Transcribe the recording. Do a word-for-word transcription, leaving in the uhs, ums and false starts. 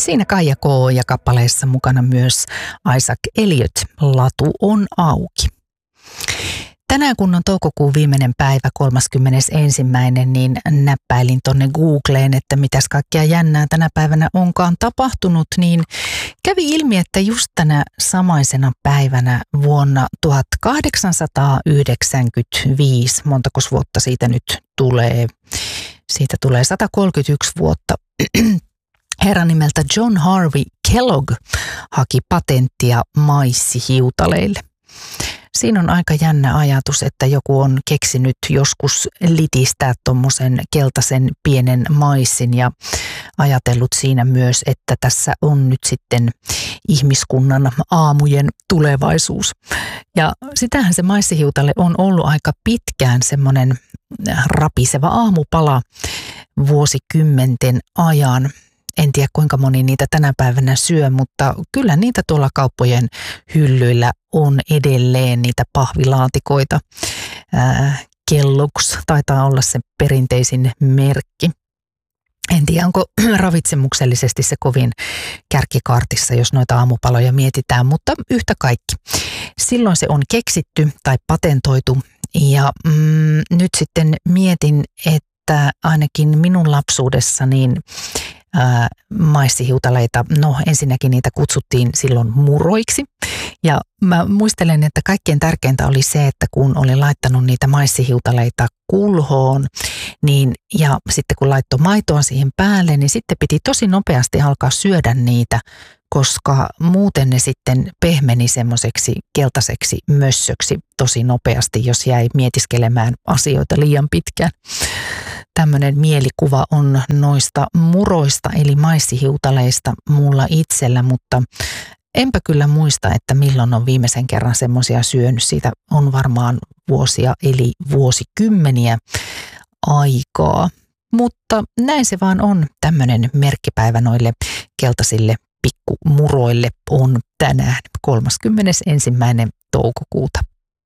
Siinä Kaija K. ja kappaleessa mukana myös Isaac Elliot, Latu on auki. Tänään kun on toukokuun viimeinen päivä, kolmaskymmenesensimmäinen, niin näppäilin tonne Googleen, että mitäs kaikkea jännää tänä päivänä onkaan tapahtunut, niin kävi ilmi, että just tänä samaisena päivänä vuonna tuhatkahdeksansataayhdeksänkymmentäviisi, montako vuotta siitä nyt tulee, siitä tulee sata kolmekymmentäyksi vuotta, herran nimeltä John Harvey Kellogg haki patenttia maissihiutaleille. Siinä on aika jännä ajatus, että joku on keksinyt joskus litistää tuommoisen keltaisen pienen maissin ja ajatellut siinä myös, että tässä on nyt sitten ihmiskunnan aamujen tulevaisuus. Ja sitähän se maissihiutale on ollut aika pitkään semmoinen rapiseva aamupala vuosikymmenten ajan. En tiedä kuinka moni niitä tänä päivänä syö, mutta kyllä niitä tuolla kauppojen hyllyillä on edelleen niitä pahvilaatikoita. Ää, Kellogg's taitaa olla se perinteisin merkki. En tiedä, onko ravitsemuksellisesti se kovin kärkikaartissa, jos noita aamupaloja mietitään, mutta yhtä kaikki. Silloin se on keksitty tai patentoitu ja mm, nyt sitten mietin, että ainakin minun lapsuudessa niin Ää, maissihiutaleita, no ensinnäkin niitä kutsuttiin silloin muroiksi ja mä muistelen, että kaikkein tärkeintä oli se, että kun olin laittanut niitä maissihiutaleita kulhoon niin, ja sitten kun laittoi maitoa siihen päälle, niin sitten piti tosi nopeasti alkaa syödä niitä, koska muuten ne sitten pehmeni semmoiseksi keltaiseksi mössöksi tosi nopeasti, jos jäi mietiskelemään asioita liian pitkään. Tämmöinen mielikuva on noista muroista eli maissihiutaleista mulla itsellä, mutta enpä kyllä muista, että milloin on viimeisen kerran semmoisia syönyt. Siitä on varmaan vuosia eli vuosikymmeniä aikaa. Mutta näin se vaan on, tämmöinen merkkipäivä noille keltaisille pikkumuroille on tänään kolmaskymmenesensimmäinen toukokuuta.